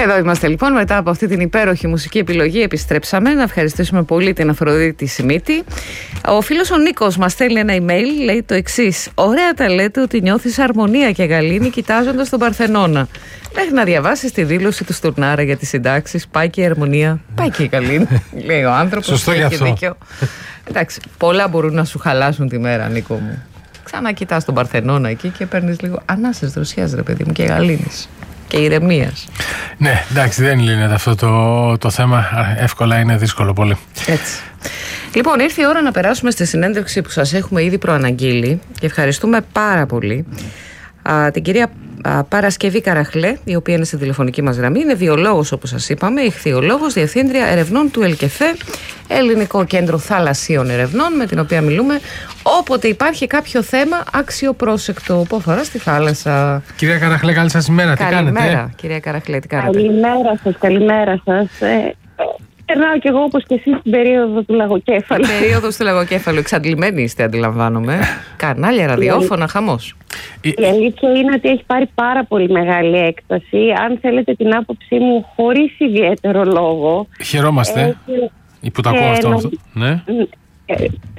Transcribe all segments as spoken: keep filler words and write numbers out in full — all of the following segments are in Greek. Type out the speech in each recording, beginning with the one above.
Εδώ είμαστε λοιπόν μετά από αυτή την υπέροχη μουσική επιλογή. Επιστρέψαμε να ευχαριστήσουμε πολύ την Αφροδίτη Σιμίτη. Ο φίλος ο Νίκος μας στέλνει ένα email, λέει το εξής: ωραία τα λέτε ότι νιώθεις αρμονία και γαλήνη κοιτάζοντας τον Παρθενώνα. Μέχρι να διαβάσεις τη δήλωση του Στουρνάρα για τις συντάξεις, πάει και η αρμονία, πάει και η γαλήνη. Λέει ο άνθρωπος. Σωστό γι' αυτό. Δίκιο. Εντάξει, πολλά μπορούν να σου χαλάσουν τη μέρα, Νίκο μου. Ξανακοιτάς τον Παρθενώνα εκεί και παίρνεις λίγο ανάσες δροσιάς, ρε παιδί μου, και γαλήνης. Και ηρεμίας. Ναι, εντάξει, δεν λύνεται αυτό το, το θέμα. Εύκολα είναι δύσκολο πολύ. Έτσι. Λοιπόν, ήρθε η ώρα να περάσουμε στη συνέντευξη που σας έχουμε ήδη προαναγγείλει και ευχαριστούμε πάρα πολύ α, την κυρία α, Παρασκευή Καραχλέ, η οποία είναι στη τηλεφωνική μας γραμμή. Είναι βιολόγος, όπως σας είπαμε, ιχθυολόγος, διευθύντρια ερευνών του ΕΛΚΕΦΕ, Ελληνικό Κέντρο Θαλασσίων Ερευνών, με την οποία μιλούμε όποτε υπάρχει κάποιο θέμα αξιοπρόσεκτο που αφορά στη θάλασσα. Κυρία Καραχλέ, καλή σας ημέρα. Τι κάνετε? Καλημέρα, κυρία Καραχλέ, τι κάνετε? Καλημέρα σας, καλημέρα σας. Ε, περνάω κι εγώ όπως και εσείς την περίοδο του λαγοκέφαλου. Την περίοδο του λαγοκέφαλου. Εξαντλημένοι είστε, αντιλαμβάνομαι. Κανάλια, ραδιόφωνα, χαμός. Η αλήθεια είναι ότι έχει πάρει πάρα πολύ μεγάλη έκταση. Αν θέλετε την άποψή μου, χωρίς ιδιαίτερο λόγο. Χαιρόμαστε έχει... που το ακούω αυτό. αυτό. Ναι. Ε,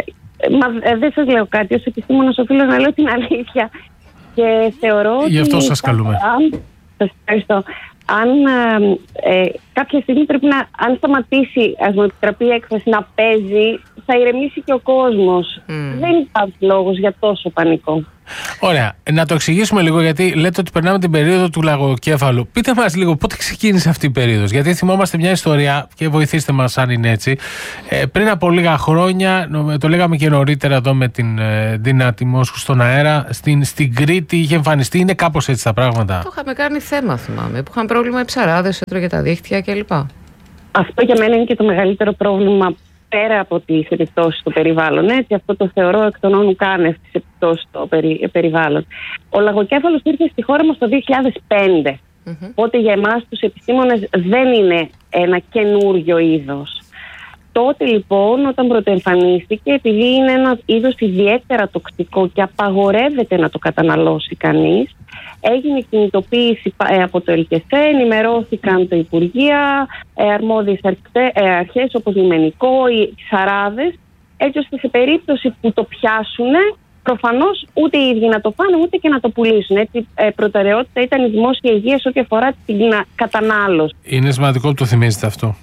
μα ε, δεν σας λέω κάτι, ως επιστήμονας οφείλω να λέω την αλήθεια. Και θεωρώ Γι' αυτό ότι σας καλούμε. Αν, σας ευχαριστώ. Αν ε, ε, κάποια στιγμή πρέπει να, αν σταματήσει, ας μου επιτραπεί η έκφραση, να παίζει, θα ηρεμήσει και ο κόσμος. Mm. Δεν υπάρχει λόγος για τόσο πανικό. Ωραία. Να το εξηγήσουμε λίγο, γιατί λέτε ότι περνάμε την περίοδο του λαγοκέφαλου. Πείτε μας λίγο πότε ξεκίνησε αυτή η περίοδος. Γιατί θυμόμαστε μια ιστορία, και βοηθήστε μας αν είναι έτσι. Ε, πριν από λίγα χρόνια, το λέγαμε και νωρίτερα εδώ με την ε, Ντίνα Τιμόσκου στον αέρα, στην, στην Κρήτη είχε εμφανιστεί. Είναι κάπως έτσι τα πράγματα? Το είχαμε κάνει θέμα, θυμάμαι, που είχαν πρόβλημα οι ψαράδες, έτρωγε τα δίχτυα κλπ. Αυτό για μένα είναι και το μεγαλύτερο πρόβλημα. Πέρα από τις επιπτώσεις στο περιβάλλον, έτσι, αυτό το θεωρώ εκ των όνου κάνευ τις επιπτώσεις στο περι, περιβάλλον. Ο λαγοκέφαλος ήρθε στη χώρα μας το δύο χιλιάδες πέντε. Mm-hmm. Οπότε για εμάς τους επιστήμονες δεν είναι ένα καινούριο είδος. Τότε λοιπόν, όταν πρωτοεμφανίστηκε, επειδή είναι ένα είδος ιδιαίτερα τοξικό και απαγορεύεται να το καταναλώσει κανείς, έγινε κινητοποίηση από το ΕΛΚΕΦΕ, ενημερώθηκαν τα Υπουργεία, αρμόδιες αρχές όπως λιμενικό, οι ψαράδες, έτσι ώστε σε περίπτωση που το πιάσουν, προφανώς ούτε οι ίδιοι να το φάνε ούτε και να το πουλήσουν. Έτσι, προτεραιότητα ήταν η δημόσια υγεία σε ό,τι αφορά την κατανάλωση. Είναι σημαντικό που το θυμίζετε αυτό.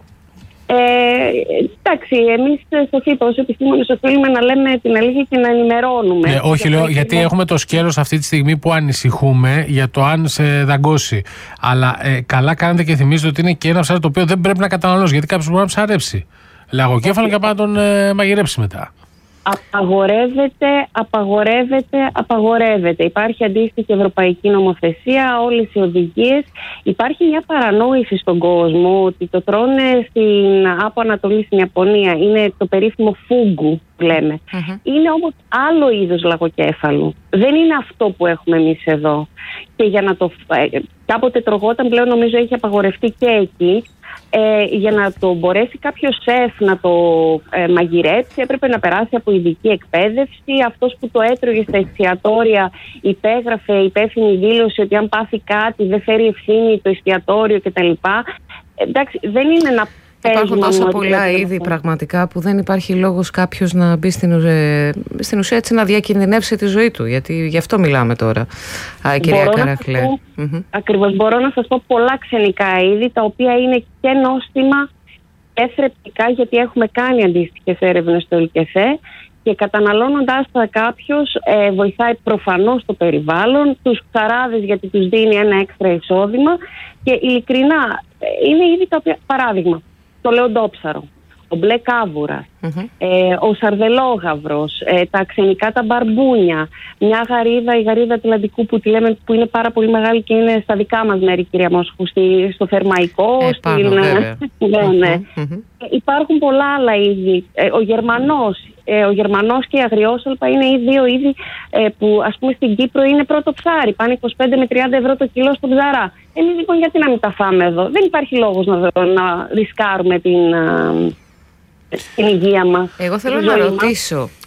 Ε, εντάξει, εμείς σας είπα ως επιστήμονες οφείλουμε να λέμε την αλήθεια και να ενημερώνουμε. Ναι, όχι, λέω, γιατί έχουμε το σκέλος αυτή τη στιγμή που ανησυχούμε για το αν σε δαγκώσει. Αλλά ε, καλά κάνετε και θυμίζετε ότι είναι και ένα ψάρι το οποίο δεν πρέπει να καταναλώσει. Γιατί κάποιος μπορεί να ψαρέψει λαγοκέφαλο και πάει να τον ε, μαγειρέψει μετά. Απαγορεύεται, απαγορεύεται, απαγορεύεται. Υπάρχει αντίστοιχη ευρωπαϊκή νομοθεσία, όλες οι οδηγίες. Υπάρχει μια παρανόηση στον κόσμο ότι το τρώνε στην από Ανατολή στην Ιαπωνία. Είναι το περίφημο φούγκου που λέμε. Mm-hmm. Είναι όμως άλλο είδος λαγοκέφαλου. Δεν είναι αυτό που έχουμε εμείς εδώ. Και για να το... Κάποτε τρογόταν, πλέον νομίζω έχει απαγορευτεί και εκεί. Ε, για να το μπορέσει κάποιο σεφ να το ε, μαγειρέψει έπρεπε να περάσει από ειδική εκπαίδευση. Αυτός που το έτρωγε στα εστιατόρια υπέγραφε υπεύθυνη δήλωση ότι αν πάθει κάτι δεν φέρει ευθύνη το εστιατόριο κτλ. Ε, εντάξει, δεν είναι να Υπάρχουν τόσα πολλά είδη πραγματικά που δεν υπάρχει λόγος κάποιος να μπει στην, ουζε... στην ουσία έτσι να διακινδυνεύσει τη ζωή του. Γιατί γι' αυτό μιλάμε τώρα, Α, κυρία Καραχλέ. Mm-hmm. Ακριβώς, μπορώ να σας πω πολλά ξενικά είδη τα οποία είναι και νόστιμα και θρεπτικά, γιατί έχουμε κάνει αντίστοιχες έρευνες στο ΕΛΚΕΦΕ και καταναλώνοντας τα κάποιος ε, βοηθάει προφανώς το περιβάλλον, τους ψαράδες γιατί τους δίνει ένα έξτρα εισόδημα και ειλικρινά είναι είδη τα οποία, παράδειγμα, το λεοντόψαρο, ο μπλε κάβουρας, mm-hmm. ε, ο σαρδελόγαυρος, ε, τα ξενικά τα μπαρμπούνια, μια γαρίδα, η γαρίδα Ατλαντικού που τη λέμε που είναι πάρα πολύ μεγάλη και είναι στα δικά μας μέρη, κυρία Μόσχου, στη, στο Θερμαϊκό, ε, στην... ναι, ναι. Mm-hmm. Υπάρχουν πολλά άλλα είδη. Ε, ο Γερμανός, ε, ο Γερμανός και η αγριόσαλπα είναι οι δύο είδη ε, που ας πούμε στην Κύπρο είναι πρώτο ψάρι, πάνε είκοσι πέντε με τριάντα ευρώ το κιλό στον ψαρά. Εμείς λοιπόν γιατί να μην τα φάμε εδώ? Δεν υπάρχει λόγος να, να ρισκάρουμε την, την υγεία μας. Εγώ θέλω να ρωτήσω,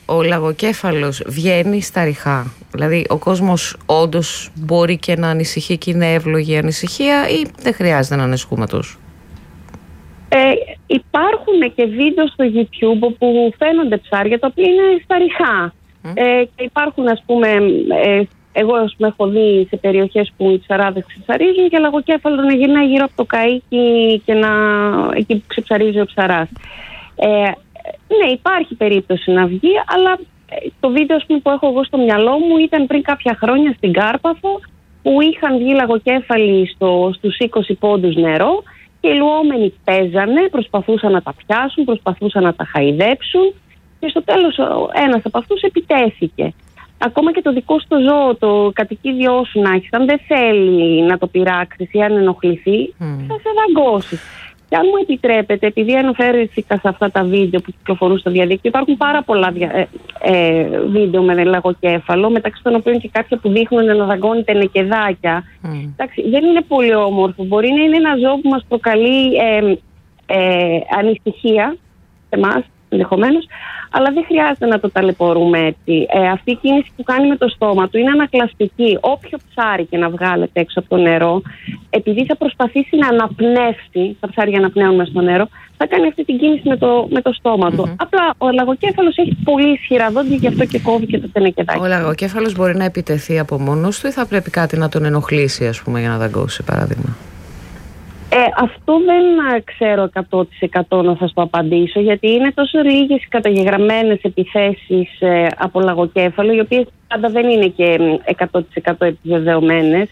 ο λαγοκέφαλος βγαίνει στα ριχά? Δηλαδή ο κόσμος όντως μπορεί και να ανησυχεί και είναι εύλογη ανησυχία, ή δεν χρειάζεται να ανησυχούμε τόσο? Ε, υπάρχουν και βίντεο στο YouTube όπου φαίνονται ψάρια τα οποία είναι στα ριχά. Mm. Ε, και υπάρχουν, ας πούμε, ε, εγώ ας πούμε, έχω δει σε περιοχές που οι ψαράδες ξεψαρίζουν και λαγοκέφαλο να γυρνάει γύρω από το καΐκι και να, εκεί που ξεψαρίζει ο ψαράς. Ε, ναι, υπάρχει περίπτωση να βγει, αλλά το βίντεο ας πούμε, που έχω εγώ στο μυαλό μου ήταν πριν κάποια χρόνια στην Κάρπαθο, που είχαν βγει λαγοκέφαλοι στο, στους είκοσι πόντους νερό και οι λουόμενοι παίζανε, προσπαθούσαν να τα πιάσουν, προσπαθούσαν να τα χαϊδέψουν και στο τέλος ένας από αυτούς επιτέθηκε. Ακόμα και το δικό σου το ζώο, το κατοικίδιό σου να έχεις, αν δεν θέλει να το πειράξεις ή αν ενοχληθεί, mm. θα σε δαγκώσει. Και αν μου επιτρέπετε, επειδή αναφέρθηκα σε αυτά τα βίντεο που κυκλοφορούν στο διαδίκτυο, υπάρχουν πάρα πολλά ε, ε, βίντεο με λαγοκέφαλο, μεταξύ των οποίων και κάποια που δείχνουν να δαγκώνεται νεκεδάκια. Mm. Εντάξει, δεν είναι πολύ όμορφο. Μπορεί να είναι ένα ζώο που μας προκαλεί ε, ε, ανησυχία σε εμάς, ενδεχομένως, αλλά δεν χρειάζεται να το ταλαιπωρούμε έτσι. Ε, αυτή η κίνηση που κάνει με το στόμα του είναι ανακλαστική. Όποιο ψάρι και να βγάλετε έξω από το νερό, επειδή θα προσπαθήσει να αναπνεύσει, τα ψάρια αναπνέουν μέσα στο νερό, θα κάνει αυτή την κίνηση με το, με το στόμα του. Mm-hmm. Απλά ο λαγοκέφαλος έχει πολύ ισχυρά δόντια, γι' αυτό και κόβει και το τενεκεδάκι. Ο λαγοκέφαλος μπορεί να επιτεθεί από μόνος του ή θα πρέπει κάτι να τον ενοχλήσει, ας πούμε, για να δαγκώσει, παράδειγμα? Ε, αυτό δεν ξέρω εκατό τοις εκατό να σας το απαντήσω, γιατί είναι τόσο λίγες καταγεγραμμένες επιθέσεις ε, από λαγοκέφαλο, οι οποίες πάντα δεν είναι και εκατό τοις εκατό επιβεβαιωμένες.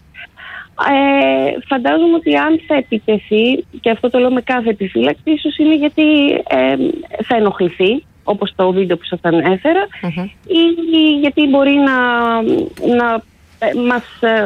Ε, φαντάζομαι ότι αν θα επιτεθεί, και αυτό το λέω με κάθε επιφύλαξη, ίσως είναι γιατί ε, θα ενοχληθεί, όπως το βίντεο που σας ανέφερα, mm-hmm. ή γιατί μπορεί να... να μας,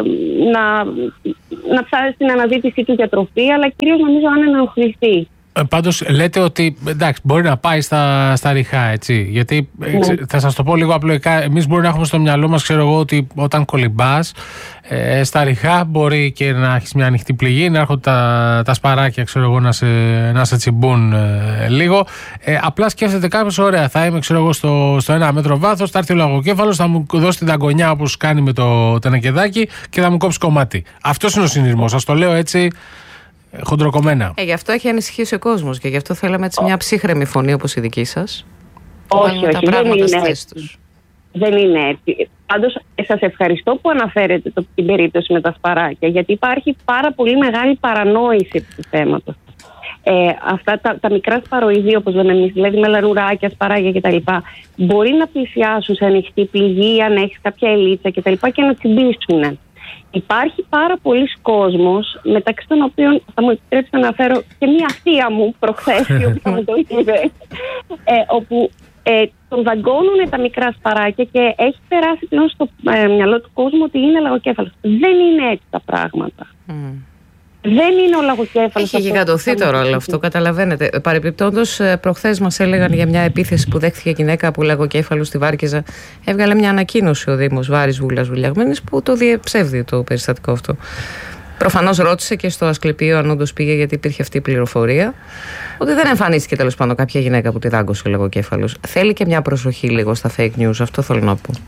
να, να ψάρει στην αναζήτηση του για τροφή, αλλά κυρίως νομίζω αν ενοχληθεί. Ε, πάντως λέτε ότι εντάξει, μπορεί να πάει στα, στα ριχά, έτσι. Γιατί mm. εξ, θα σας το πω λίγο απλοϊκά. Εμείς μπορεί να έχουμε στο μυαλό μας, ξέρω εγώ, ότι όταν κολυμπάς ε, στα ριχά μπορεί και να έχεις μια ανοιχτή πληγή, να έρχονται τα, τα σπαράκια, ξέρω εγώ, να σε, να σε τσιμπούν ε, λίγο. Ε, απλά σκέφτεται κάποιος, ωραία, θα είμαι, ξέρω εγώ, στο, στο ένα μέτρο βάθος, θα έρθει ο λαγοκέφαλος, θα μου δώσει την δαγκονιά όπως κάνει με το τενεκεδάκι και θα μου κόψει κομμάτι. Αυτός είναι ο συνειρμός. Σας το λέω έτσι. Χοντροκομμένα. Ε, γι' αυτό έχει ανησυχήσει ο κόσμος και γι' αυτό θέλαμε έτσι μια ψύχρεμη φωνή όπως η δική σας. Όχι, όχι, δεν είναι έτσι. Δεν είναι έτσι. Πάντως, σας ευχαριστώ που αναφέρετε το, την περίπτωση με τα σπαράκια, γιατί υπάρχει πάρα πολύ μεγάλη παρανόηση επί του θέματος. Ε, αυτά τα, τα μικρά σπαροειδή, όπως λέμε εμείς, δηλαδή με λαρουράκια, σπαράγια κτλ., μπορεί να πλησιάσουν σε ανοιχτή πληγή, αν έχεις κάποια ελίτσα κτλ., και να τσιμπήσουν. Υπάρχει πάρα πολλοί κόσμος, μεταξύ των οποίων θα μου επιτρέψετε να αναφέρω και μία θεία μου προχθές, η οποία μου το είπε, ε, όπου ε, τον δαγκώνουν τα μικρά σπαράκια και έχει περάσει πλέον στο ε, μυαλό του κόσμου ότι είναι λαγοκέφαλος. Δεν είναι έτσι τα πράγματα. Mm. Δεν είναι ο λαγοκέφαλος. Έχει γιγαντωθεί τώρα όλο αυτό, καταλαβαίνετε. Παρεπιπτόντως, προχθές μας έλεγαν για μια επίθεση που δέχθηκε γυναίκα από λαγοκέφαλο στη Βάρκηζα. Έβγαλε μια ανακοίνωση ο Δήμος Βάρης Βούλας Βουλιαγμένης που το διεψεύδει το περιστατικό αυτό. Προφανώς ρώτησε και στο Ασκληπείο αν όντως πήγε, γιατί υπήρχε αυτή η πληροφορία, ότι δεν εμφανίστηκε τέλος πάντων κάποια γυναίκα που τη δάγκωσε ο λαγοκέφαλος. Θέλει και μια προσοχή λίγο στα fake news, αυτό θέλω να πω.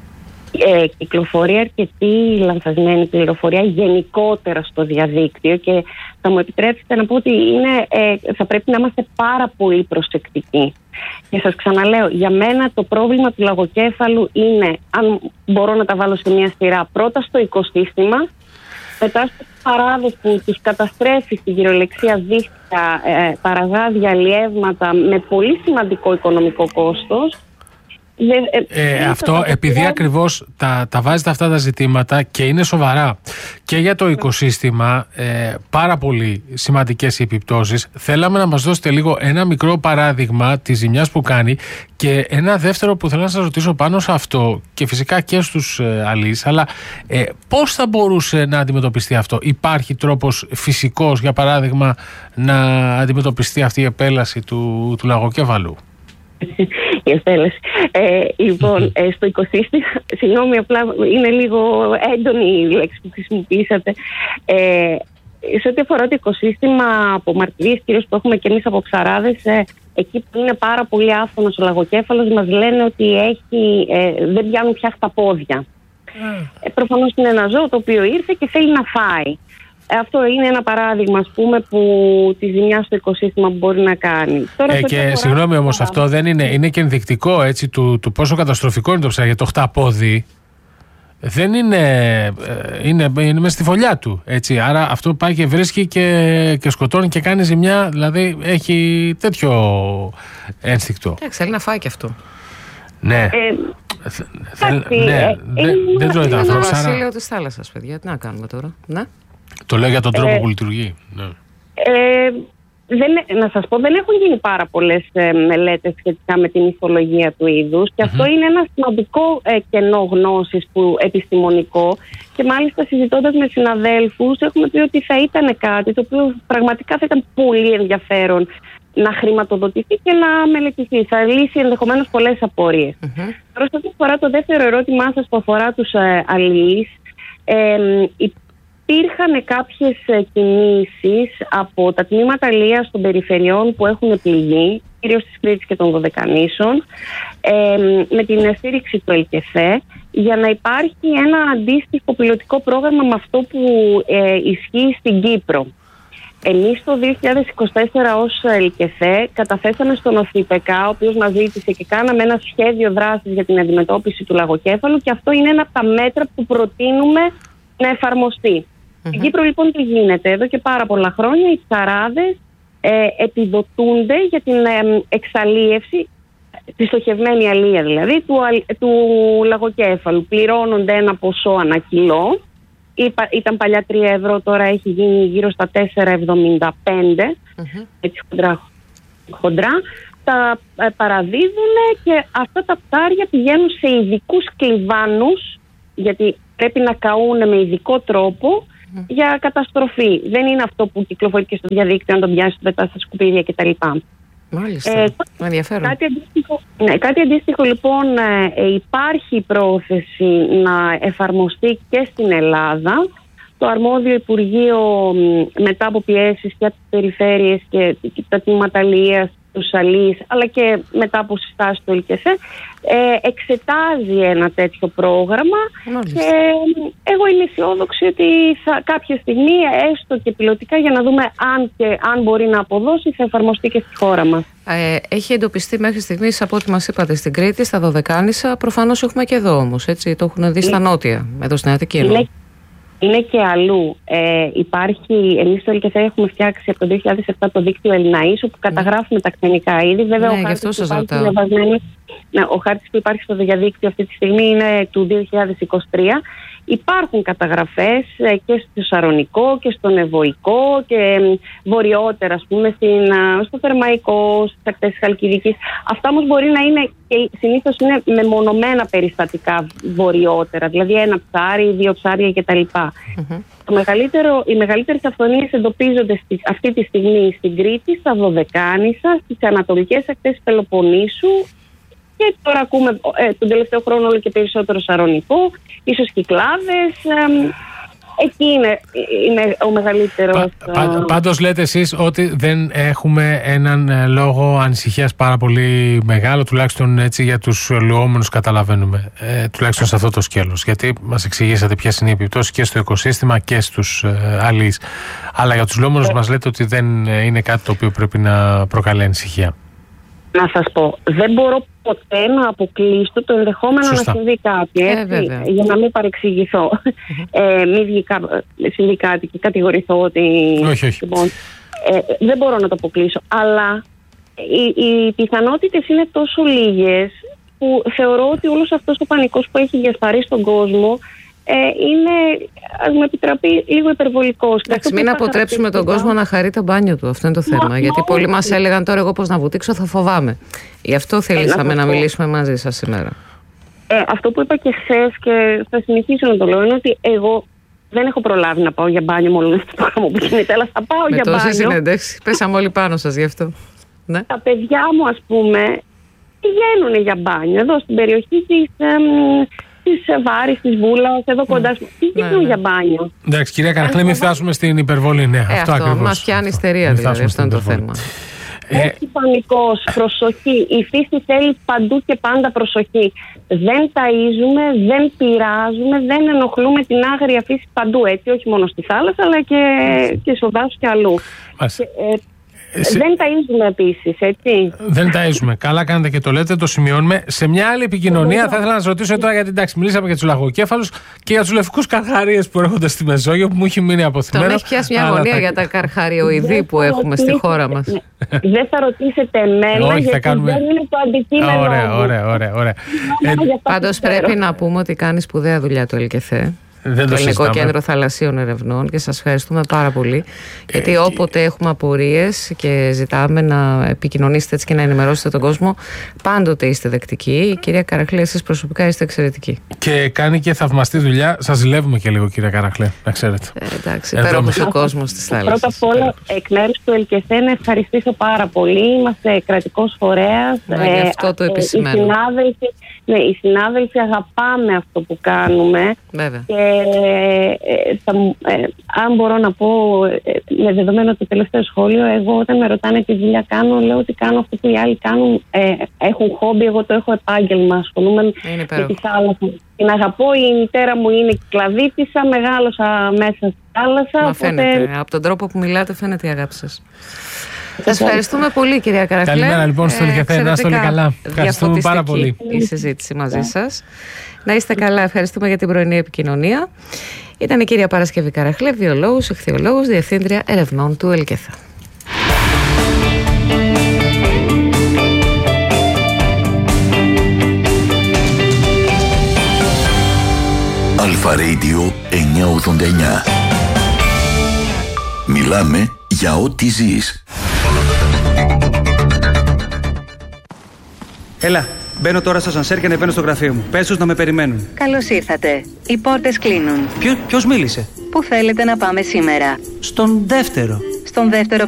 Ε, κυκλοφορεί αρκετή λανθασμένη πληροφορία γενικότερα στο διαδίκτυο και θα μου επιτρέψετε να πω ότι είναι, ε, θα πρέπει να είμαστε πάρα πολύ προσεκτικοί. Και σας ξαναλέω, για μένα το πρόβλημα του λαγοκέφαλου είναι, αν μπορώ να τα βάλω σε μια σειρά, πρώτα στο οικοσύστημα, μετά στους παράδες που τους καταστρέφει στην κυριολεξία δίχτυα, ε, παραγάδια, αλλιεύματα με πολύ σημαντικό οικονομικό κόστος. Ε, ε, αυτό επειδή ακριβώς τα, τα βάζετε αυτά τα ζητήματα και είναι σοβαρά και για το οικοσύστημα, ε, πάρα πολύ σημαντικές οι επιπτώσεις. Θέλαμε να μας δώσετε λίγο ένα μικρό παράδειγμα της ζημιάς που κάνει και ένα δεύτερο που θέλω να σας ρωτήσω πάνω σε αυτό και φυσικά και στους ε, αλείς, αλλά ε, πώς θα μπορούσε να αντιμετωπιστεί αυτό? Υπάρχει τρόπος φυσικός, για παράδειγμα, να αντιμετωπιστεί αυτή η επέλαση του, του λαγοκέφαλου? Η επέλαση. Ε, λοιπόν, ε, στο οικοσύστημα, συγγνώμη, απλά είναι λίγο έντονη η λέξη που χρησιμοποιήσατε. Ε, σε ό,τι αφορά το οικοσύστημα από μαρτυρίες κυρίως που έχουμε και εμείς από ψαράδες, ε, εκεί που είναι πάρα πολύ άφθονος ο λαγοκέφαλος, μας λένε ότι έχει, ε, δεν πιάνουν πια στα πόδια. Mm. Ε, προφανώς είναι ένα ζώο το οποίο ήρθε και θέλει να φάει. Ε, αυτό είναι ένα παράδειγμα, ας πούμε, που τη ζημιά στο οικοσύστημα που μπορεί να κάνει. Τώρα, ε, και συγγνώμη όμως, αυτό δεν είναι, είναι και ενδεικτικό, έτσι, του, του πόσο καταστροφικό είναι το ψάρι, το χταπόδι. Δεν είναι, είναι, είναι μέσα στη φωλιά του, έτσι. Άρα αυτό πάει και βρίσκει και, και σκοτώνει και κάνει ζημιά. Δηλαδή έχει τέτοιο ένστικτο. Εντάξει, θέλει να φάει και αυτό. Ναι. Ε, Θέλ, ναι, δεν τρώει τα ανθρώπου. Είναι το βασίλειο της θάλασσας, παιδιά. Τι να κάνουμε τώρα. Ναι. Το λέω για τον τρόπο ε, που λειτουργεί. Ναι. Ε, δεν, να σας πω, δεν έχουν γίνει πάρα πολλές ε, μελέτες σχετικά με την ηθολογία του είδους και mm-hmm. αυτό είναι ένα σημαντικό ε, κενό γνώσης που, επιστημονικό, και μάλιστα συζητώντας με συναδέλφους έχουμε πει ότι θα ήταν κάτι το οποίο πραγματικά θα ήταν πολύ ενδιαφέρον να χρηματοδοτηθεί και να μελετηθεί. Θα λύσει ενδεχομένως πολλές απορίες. Mm-hmm. Τώρα, σε ό,τι αφορά το δεύτερο ερώτημά σας που αφορά τους ε, αλληλείς, ε, υπήρχαν κάποιες κινήσεις από τα τμήματα αλίας των περιφερειών που έχουν πληγεί, κυρίως της Κρήτης και των Δωδεκανήσων, ε, με την στήριξη του ΕΛΚΕΘΕ, για να υπάρχει ένα αντίστοιχο πιλωτικό πρόγραμμα με αυτό που ε, ισχύει στην Κύπρο. Εμείς το δύο χιλιάδες είκοσι τέσσερα ως ΕΛΚΕΘΕ καταθέσαμε στον ΟΘΙΠΕΚΑ, ο οποίος μας ζήτησε, και κάναμε ένα σχέδιο δράσης για την αντιμετώπιση του λαγοκέφαλου, και αυτό είναι ένα από τα μέτρα που προτείνουμε να εφαρμοστεί. Mm-hmm. Στην Κύπρο λοιπόν τι γίνεται? Εδώ και πάρα πολλά χρόνια οι ψαράδες ε, επιδοτούνται για την ε, εξαλίευση, τη στοχευμένη αλία δηλαδή, του, του λαγοκέφαλου. Πληρώνονται ένα ποσό ανά κιλό. Ήταν παλιά τρία ευρώ, τώρα έχει γίνει γύρω στα τέσσερα εβδομήντα πέντε, mm-hmm. έτσι χοντρά, χοντρά. Τα ε, παραδίδουν και αυτά τα ψάρια πηγαίνουν σε ειδικούς κλιβάνους, γιατί πρέπει να καούν με ειδικό τρόπο mm. για καταστροφή. Δεν είναι αυτό που κυκλοφορεί και στο διαδίκτυο, αν τον πιάσει, το πετά στα σκουπίδια κτλ. Μάλιστα. Ε, ενδιαφέρον. Κάτι αντίστοιχο, ναι, κάτι αντίστοιχο λοιπόν ε, υπάρχει πρόθεση να εφαρμοστεί και στην Ελλάδα. Το αρμόδιο Υπουργείο, μετά από πιέσεις και από τις περιφέρειες και, και τα τμήματα αλίας, τους αλείς, αλλά και μετά από συστάσεις του ΕΛΚΕΘΕ, ε, εξετάζει ένα τέτοιο πρόγραμμα. Μάλιστα. Και ε, εγώ είμαι αισιόδοξη ότι θα, κάποια στιγμή, έστω και πιλωτικά, για να δούμε αν, και, αν μπορεί να αποδώσει, θα εφαρμοστεί και στη χώρα μας. Ε, έχει εντοπιστεί μέχρι στιγμής, από ό,τι μας είπατε, στην Κρήτη, στα Δωδεκάνησα. Προφανώς έχουμε και εδώ όμως, έτσι, το έχουν δει στα νότια, εδώ στην Αττική. Είναι, είναι και αλλού. Ε, υπάρχει, εμείς στο ΕΛΚΕΘΕ έχουμε φτιάξει από το δύο χιλιάδες επτά το δίκτυο Ελληναΐς, όπου καταγράφουμε τα κτηνικά είδη. Βέβαια, ναι, ο χάρτης που υπάρχει βασμένη, ναι, ο χάρτης που υπάρχει στο διαδίκτυο αυτή τη στιγμή είναι του δύο χιλιάδες είκοσι τρία. Υπάρχουν καταγραφές και στο Σαρονικό και στον Ευωικό και βορειότερα, ας πούμε, στην, στο Θερμαϊκό, στις ακτές της Χαλκιδικής. Αυτά όμως μπορεί να είναι, και συνήθως είναι μεμονωμένα περιστατικά βορειότερα, δηλαδή ένα ψάρι, δύο ψάρια κτλ. Mm-hmm. Το μεγαλύτερο, οι μεγαλύτερες αυθονίες εντοπίζονται στη, αυτή τη στιγμή στην Κρήτη, στα Δωδεκάνησα, στις ανατολικές ακτές της Πελοποννήσου. Και τώρα ακούμε ε, τον τελευταίο χρόνο όλο και περισσότερο Σαρονικό, ίσως Κυκλάδες. Ε, εκεί είναι, είναι ο μεγαλύτερος. Πα, πα, πάντως λέτε εσείς ότι δεν έχουμε έναν λόγο ανησυχίας πάρα πολύ μεγάλο, τουλάχιστον έτσι για τους λουόμενους καταλαβαίνουμε, ε, τουλάχιστον σε αυτό το σκέλος. Γιατί μας εξηγήσατε ποιες είναι οι επιπτώσεις και στο οικοσύστημα και στους ε, αλείς. Αλλά για τους λουόμενους ε. μας λέτε ότι δεν είναι κάτι το οποίο πρέπει να προκαλεί ανησυχία. Να σας πω, δεν μπορώ ποτέ να αποκλείσω το ενδεχόμενο Σωστά. να συμβεί κάτι, έτσι, ε, για να μην παρεξηγηθώ. Mm-hmm. Ε, μην βγει συμβεί κάτι και κατηγορηθώ ότι... Όχι, όχι. Λοιπόν, ε, δεν μπορώ να το αποκλείσω, αλλά οι, οι πιθανότητες είναι τόσο λίγες που θεωρώ ότι όλος αυτός ο πανικός που έχει διασπαρεί στον κόσμο Ε, είναι, ας μου επιτραπεί, λίγο υπερβολικός. Εντάξει, μην αποτρέψουμε τον κόσμο να χαρεί το μπάνιο του. Αυτό είναι το θέμα. Μα, γιατί μα, πολλοί μας έλεγαν τώρα, εγώ πώς να βουτήξω, θα φοβάμαι. Γι' αυτό θελήσαμε ε, να, να μιλήσουμε μαζί σας σήμερα. Ε, αυτό που είπα και χθες και θα συνεχίσω να το λέω είναι ότι εγώ δεν έχω προλάβει να πάω για μπάνιο με όλο αυτό το πράγμα που γίνεται, αλλά θα πάω με για μπάνιο. Με τόσες συνεντεύξεις, πέσαμε όλοι πάνω σας γι' αυτό. Ναι. Τα παιδιά μου, ας πούμε, πηγαίνουν για μπάνιο εδώ στην περιοχή της... Εμ, της Βάρης, της Βούλας, εδώ κοντά σου. Πηγαίνουν ναι, ναι. για μπάνιο. Εντάξει, κυρία Καραχλέ, μην φτάσουμε στην υπερβολή. Ναι, ε, αυτό, αυτό ακριβώς. Μας πιάνει ιστερία, δηλαδή. Αυτό είναι το θέμα. Ε... Όχι πανικός, προσοχή. Η φύση θέλει παντού και πάντα προσοχή. Δεν ταΐζουμε, δεν πειράζουμε, δεν ενοχλούμε την άγρια φύση παντού. Έτσι, όχι μόνο στη θάλασσα, αλλά και, και στο δάσος και αλλού. Και, ε, Σε... Δεν ταΐζουμε επίσης, έτσι. Δεν ταΐζουμε. Καλά κάνετε και το λέτε, το σημειώνουμε. Σε μια άλλη επικοινωνία θα ήθελα να σας ρωτήσω τώρα, γιατί εντάξει, μιλήσαμε για τους λαγοκέφαλους και για τους λευκούς καρχαρίες που έρχονται στη Μεσόγειο, που μου έχει μείνει αποθυμένο. Τον έχει πιάσει μια αγωνία θα... για τα καρχαριοειδή που έχουμε στη χώρα μας. Δεν θα ρωτήσετε εμένα, όχι, γιατί κάνουμε... δεν είναι το αντικείμενο. Ωραία, ωραία, ωραία, ωραία. ε... Πάντως πρέπει να πούμε ότι κάνει σπουδαία δουλειά το ΕΛΚΕΘΕ. Δεν το το Ελληνικό Κέντρο Θαλασσίων Ερευνών, και σας ευχαριστούμε πάρα πολύ, γιατί ε, όποτε έχουμε απορίες και ζητάμε να επικοινωνήσετε έτσι και να ενημερώσετε τον κόσμο, πάντοτε είστε δεκτικοί. Κυρία Καραχλέ, εσείς προσωπικά είστε εξαιρετικοί. Και κάνει και θαυμαστή δουλειά. Σας ζηλεύουμε και λίγο, κυρία Καραχλέ, να ξέρετε. Ε, εντάξει, υπέροχος ο κόσμος της θάλασσας. Πρώτα απ' όλα, εκ μέρους του ΕΛΚΕΘΕ, να ευχαριστήσω πάρα πολύ. Είμαστε κρατικός φορέας. Μα, γι' αυτό το επισημαίνω. Οι συνάδελφοι, ναι, οι συνάδελφοι αγαπάμε αυτό που κάνουμε. Βέβαια. Και ε, θα, ε, αν μπορώ να πω, ε, με δεδομένο το τελευταίο σχόλιο, εγώ όταν με ρωτάνε τι δουλειά κάνω, λέω ότι κάνω αυτό που οι άλλοι κάνουν. Ε, έχουν χόμπι, εγώ το έχω επάγγελμα. Ασχολούμαι με τη θάλασσα. Την αγαπώ, η μητέρα μου είναι κλαδίτισσα, μεγάλωσα μέσα στη θάλασσα. Μα φαίνεται, οπότε... από τον τρόπο που μιλάτε φαίνεται η αγάπη σας. Σας ευχαριστούμε πολύ, κυρία Καραχλέ. Καλημέρα λοιπόν στο ΕΛΚΕΘΕ, να είστε όλοι καλά. Ευχαριστούμε πάρα πολύ η συζήτηση μαζί σας. Να είστε καλά, ευχαριστούμε για την πρωινή επικοινωνία. Ήταν η κυρία Παρασκευή Καραχλέ, βιολόγος, ηχθειολόγος, διευθύντρια ερευνών του ΕΛΚΕΘΕ. Αλφα Radio εννιακόσια ογδόντα εννιά. Μιλάμε για ό,τι ζεις. Έλα, μπαίνω τώρα στο σανσέρ και ανεβαίνω στο γραφείο μου. Πες τους να με περιμένουν. Καλώς ήρθατε. Οι πόρτες κλείνουν. Ποιο, ποιος μίλησε? Πού θέλετε να πάμε σήμερα? Στον δεύτερο. Στον δεύτερο